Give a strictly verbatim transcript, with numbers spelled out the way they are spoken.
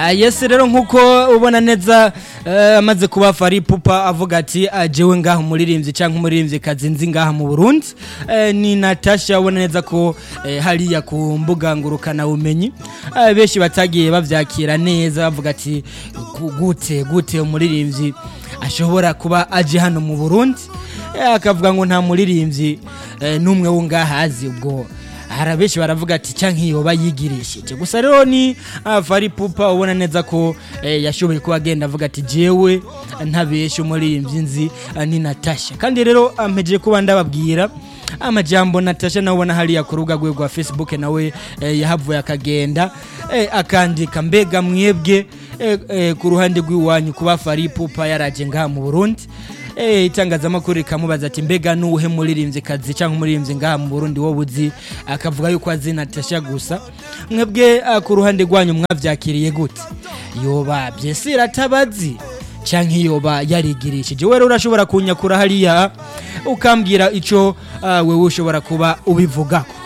Yes rero nkuko ubona neza amaze kuba Fally Ipupa avuga ati jewe ngaho umuririmbyi canke umuririmbyi kazi nzi ngaha mu Burundi ni Natasha ubona neza ko hariya ku mbuga ngurukana umenyi benshi batagiye bavyakira neza bavuga ati gute gute umuririmbyi ashobora kuba aje hano mu Burundi akavuga ngo nta muririmbyi numwe wungahazi ubwo harabeshi baravuga ati canke yoba yigirishije gusa rero ni Fally Ipupa ubona neza ko yashoboye kuba agenda avuga ati jewe ntabeshe umuririmbyi nzi ni Natasha kandi rero ampeje kuba ndababwira amajambo Natasha nawe ubona hariya ku rubuga rwa Facebook nawe yahavuye akagenda akandika mbega mwebwe ku ruhande rw'iwanyu kuba Fally Ipupa yaraje ngaha mu Burundi eh itangazamakuru rikamubaza ati mbega nuhe muririmbyi kazi cyangwa umuririmbyi ngaha mu Burundi wo buzi akavuga yuko azi Natasha gusa mwebwe ku ruhande rwanyu mwavyakiriye gute yoba byesira tabazi canke yoba yarigirishije wewe urashobora kunyakura hariya ukambwira ico wewe ushobora kuba ubivugako.